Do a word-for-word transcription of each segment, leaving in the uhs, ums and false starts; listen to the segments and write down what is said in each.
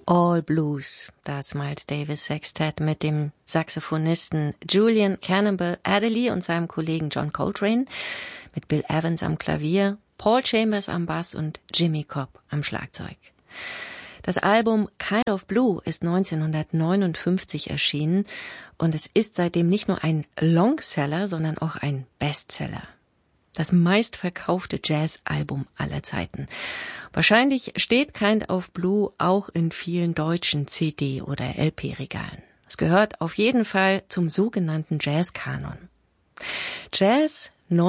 All Blues, das Miles Davis Sextett mit dem Saxophonisten Julian Cannonball Adderley und seinem Kollegen John Coltrane, mit Bill Evans am Klavier, Paul Chambers am Bass und Jimmy Cobb am Schlagzeug. Das Album Kind of Blue ist neunzehnhundertneunundfünfzig erschienen und es ist seitdem nicht nur ein Longseller, sondern auch ein Bestseller. Das meistverkaufte Jazzalbum aller Zeiten. Wahrscheinlich steht Kind of Blue auch in vielen deutschen C D- oder L P-Regalen. Es gehört auf jeden Fall zum sogenannten Jazzkanon. Jazz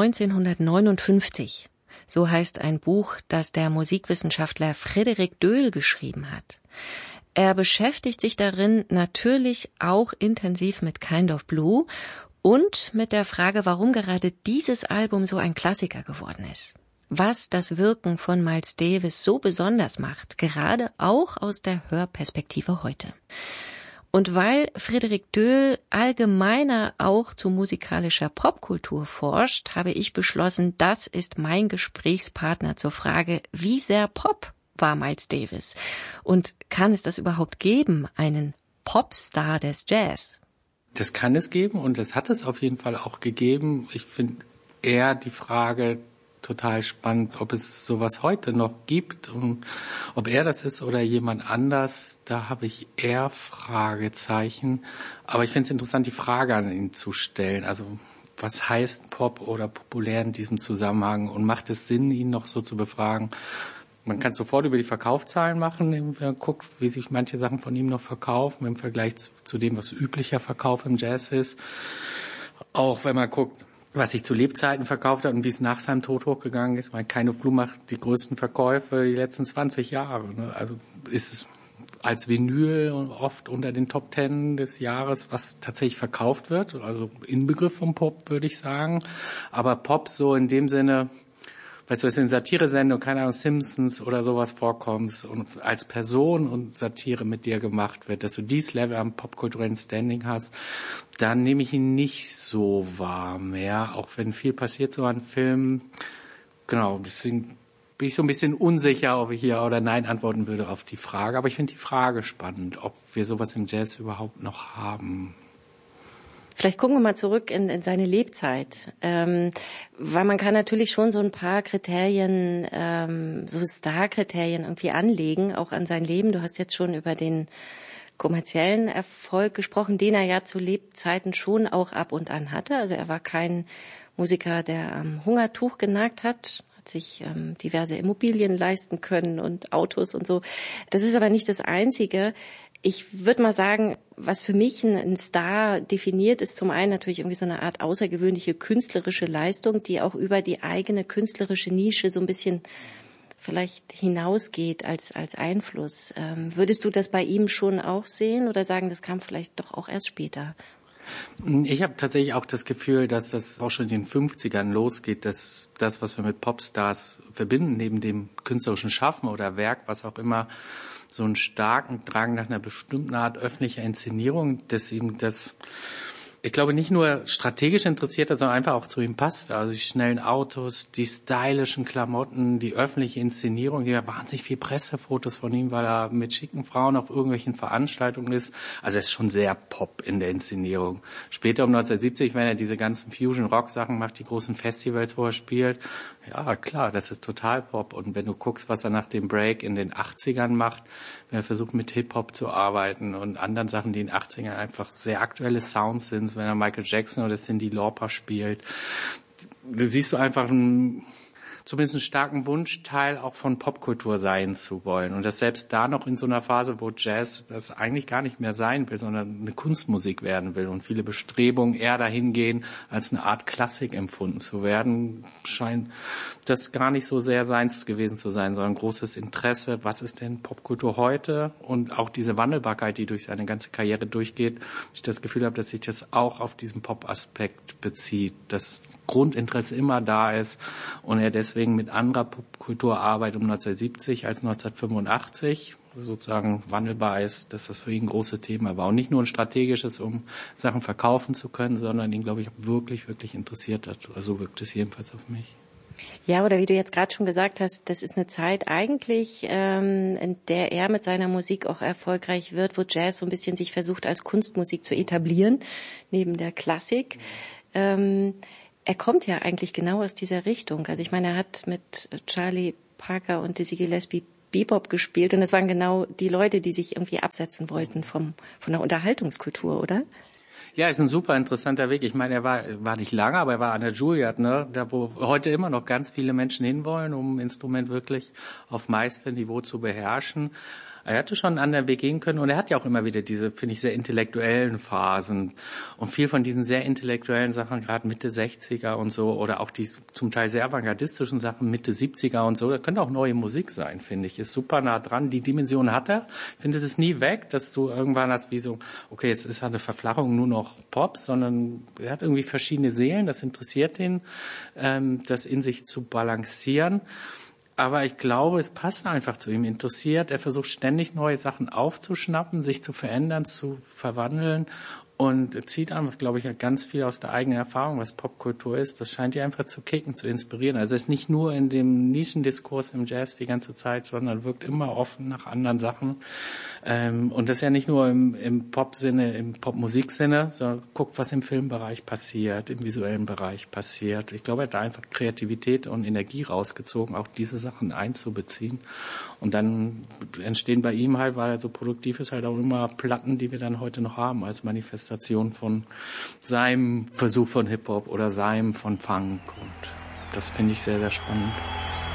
neunzehnhundertneunundfünfzig. So heißt ein Buch, das der Musikwissenschaftler Frédéric Deuel geschrieben hat. Er beschäftigt sich darin natürlich auch intensiv mit Kind of Blue und mit der Frage, warum gerade dieses Album so ein Klassiker geworden ist. Was das Wirken von Miles Davis so besonders macht, gerade auch aus der Hörperspektive heute. Und weil Frédéric Deuel allgemeiner auch zu musikalischer Popkultur forscht, habe ich beschlossen, das ist mein Gesprächspartner zur Frage, wie sehr Pop war Miles Davis? Und kann es das überhaupt geben, einen Popstar des Jazz? Das kann es geben und das hat es auf jeden Fall auch gegeben. Ich finde eher die Frage total spannend, ob es sowas heute noch gibt und ob er das ist oder jemand anders. Da habe ich eher Fragezeichen. Aber ich finde es interessant, die Frage an ihn zu stellen. Also was heißt Pop oder populär in diesem Zusammenhang und macht es Sinn, ihn noch so zu befragen? Man kann es sofort über die Verkaufszahlen machen, wenn man guckt, wie sich manche Sachen von ihm noch verkaufen im Vergleich zu dem, was üblicher Verkauf im Jazz ist. Auch wenn man guckt, was sich zu Lebzeiten verkauft hat und wie es nach seinem Tod hochgegangen ist. Weil Kind of Blue macht die größten Verkäufe die letzten zwanzig Jahre. Ne? Also ist es als Vinyl oft unter den Top Ten des Jahres, was tatsächlich verkauft wird. Also Inbegriff vom Pop, würde ich sagen. Aber Pop so in dem Sinne, weißt du, es in Satiresendungen, keine Ahnung, Simpsons oder sowas vorkommst und als Person und Satire mit dir gemacht wird, dass du dieses Level am popkulturellen Standing hast, dann nehme ich ihn nicht so wahr mehr, auch wenn viel passiert so an Filmen. Genau, deswegen bin ich so ein bisschen unsicher, ob ich hier oder nein antworten würde auf die Frage. Aber ich finde die Frage spannend, ob wir sowas im Jazz überhaupt noch haben. Vielleicht gucken wir mal zurück in, in seine Lebzeit, ähm, weil man kann natürlich schon so ein paar Kriterien, ähm, so Star-Kriterien irgendwie anlegen, auch an sein Leben. Du hast jetzt schon über den kommerziellen Erfolg gesprochen, den er ja zu Lebzeiten schon auch ab und an hatte. Also er war kein Musiker, der am Hungertuch genagt hat, hat sich ähm, diverse Immobilien leisten können und Autos und so. Das ist aber nicht das Einzige. Ich würde mal sagen, was für mich ein Star definiert, ist zum einen natürlich irgendwie so eine Art außergewöhnliche künstlerische Leistung, die auch über die eigene künstlerische Nische so ein bisschen vielleicht hinausgeht als als Einfluss. Ähm, würdest du das bei ihm schon auch sehen oder sagen, das kam vielleicht doch auch erst später? Ich habe tatsächlich auch das Gefühl, dass das auch schon in den fünfzigern losgeht, dass das, was wir mit Popstars verbinden, neben dem künstlerischen Schaffen oder Werk, was auch immer, so einen starken Drang nach einer bestimmten Art öffentlicher Inszenierung, dass ihm das, ich glaube, nicht nur strategisch interessiert hat, sondern einfach auch zu ihm passt. Also die schnellen Autos, die stylischen Klamotten, die öffentliche Inszenierung, die ja wahnsinnig viel Pressefotos von ihm, weil er mit schicken Frauen auf irgendwelchen Veranstaltungen ist. Also er ist schon sehr Pop in der Inszenierung. Später um neunzehnhundertsiebzig, wenn er diese ganzen Fusion-Rock-Sachen macht, die großen Festivals, wo er spielt, ja klar, das ist total Pop. Und wenn du guckst, was er nach dem Break in den achtzigern macht, wenn er versucht mit Hip-Hop zu arbeiten und anderen Sachen, die in den achtzigern einfach sehr aktuelle Sounds sind, wenn er Michael Jackson oder Cyndi Lauper spielt, da siehst du einfach einen, zumindest einen starken Wunsch, Teil auch von Popkultur sein zu wollen. Und das selbst da noch in so einer Phase, wo Jazz das eigentlich gar nicht mehr sein will, sondern eine Kunstmusik werden will und viele Bestrebungen eher dahin gehen, als eine Art Klassik empfunden zu werden, scheint das gar nicht so sehr seins gewesen zu sein, sondern großes Interesse, was ist denn Popkultur heute? Und auch diese Wandelbarkeit, die durch seine ganze Karriere durchgeht, ich das Gefühl habe, dass sich das auch auf diesen Pop-Aspekt bezieht, dass Grundinteresse immer da ist und er deswegen mit anderer Popkultur arbeitet um neunzehnhundertsiebzig als neunzehnhundertfünfundachtzig, sozusagen wandelbar ist, dass das für ihn ein großes Thema war. Und nicht nur ein strategisches, um Sachen verkaufen zu können, sondern ihn, glaube ich, wirklich, wirklich interessiert hat. Also so wirkt es jedenfalls auf mich. Ja, oder wie du jetzt gerade schon gesagt hast, das ist eine Zeit eigentlich, ähm, in der er mit seiner Musik auch erfolgreich wird, wo Jazz so ein bisschen sich versucht, als Kunstmusik zu etablieren, neben der Klassik. Ähm, er kommt ja eigentlich genau aus dieser Richtung. Also ich meine, er hat mit Charlie Parker und Dizzy Gillespie Bebop gespielt und das waren genau die Leute, die sich irgendwie absetzen wollten vom von der Unterhaltungskultur, oder? Ja, ist ein super interessanter Weg. Ich meine, er war war nicht lange, aber er war an der Juilliard, ne, da wo heute immer noch ganz viele Menschen hinwollen, um ein Instrument wirklich auf Meisterniveau zu beherrschen. Er hätte schon einen anderen Weg gehen können und er hat ja auch immer wieder diese, finde ich, sehr intellektuellen Phasen und viel von diesen sehr intellektuellen Sachen, gerade Mitte sechziger und so oder auch die zum Teil sehr avantgardistischen Sachen Mitte siebziger und so, da könnte auch neue Musik sein, finde ich, ist super nah dran, die Dimension hat er. Ich finde, es ist nie weg, dass du irgendwann hast wie so, okay, jetzt ist halt eine Verflachung nur noch Pop, sondern er hat irgendwie verschiedene Seelen, das interessiert ihn, ähm, das in sich zu balancieren. Aber ich glaube, es passt einfach zu ihm. Interessiert, er versucht ständig neue Sachen aufzuschnappen, sich zu verändern, zu verwandeln und zieht einfach, glaube ich, ganz viel aus der eigenen Erfahrung, was Popkultur ist. Das scheint ihn einfach zu kicken, zu inspirieren. Also er ist nicht nur in dem Nischendiskurs im Jazz die ganze Zeit, sondern wirkt immer offen nach anderen Sachen. Und das ist ja nicht nur im, im Pop-Sinne, im Popmusiksinne, sondern guckt, was im Filmbereich passiert, im visuellen Bereich passiert. Ich glaube, er hat da einfach Kreativität und Energie rausgezogen, auch diese Sachen einzubeziehen. Und dann entstehen bei ihm halt, weil er so produktiv ist, halt auch immer Platten, die wir dann heute noch haben, als Manifestation von seinem Versuch von Hip-Hop oder seinem von Funk. Und das finde ich sehr, sehr spannend.